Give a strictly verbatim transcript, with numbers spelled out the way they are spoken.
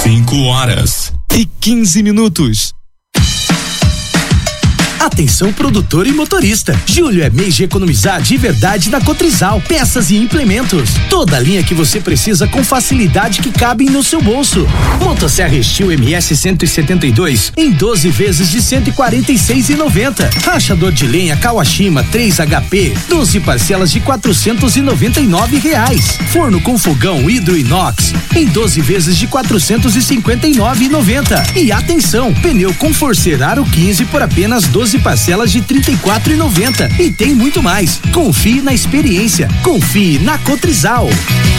cinco horas e quinze minutos. Atenção produtor e motorista, julho é mês de economizar de verdade na Cotrizal, peças e implementos, toda a linha que você precisa com facilidade que cabem no seu bolso. Motosserra Steel M S cento e setenta e dois em doze vezes de cento e quarenta e seis reais e noventa centavos. Rachador de lenha Kawashima três H P, doze parcelas de quatrocentos e noventa e nove reais. Forno com fogão hidro inox em doze vezes de quatrocentos e cinquenta e nove reais e noventa centavos. E atenção, pneu com Forcer Aro quinze por apenas doze parcelas de trinta e quatro reais e noventa centavos. E tem muito mais. Confie na experiência. Confie na Cotrizal.